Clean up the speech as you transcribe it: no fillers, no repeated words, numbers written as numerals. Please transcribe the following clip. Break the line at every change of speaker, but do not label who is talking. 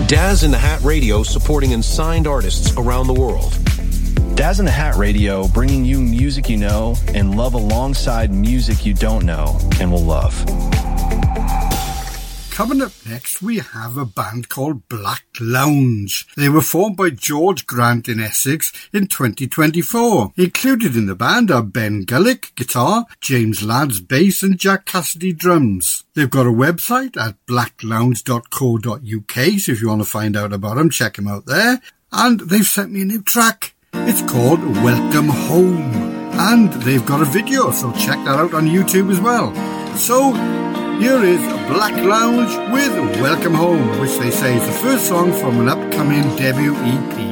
Daz in the Hat Radio, supporting unsigned artists around the world.
Daz in the Hat Radio, bringing you music you know and love alongside music you don't know and will love.
Coming up next, we have a band called Black Lounge. They were formed by George Grant in Essex in 2024. Included in the band are Ben Gullick, guitar, James Lads, bass, and Jack Cassidy, drums. They've got a website at blacklounge.co.uk, so if you want to find out about them, check them out there. And they've sent me a new track. It's called Welcome Home. And they've got a video, so check that out on YouTube as well. So, here is Black Lounge with Welcome Home, which they say is the first song from an upcoming debut EP.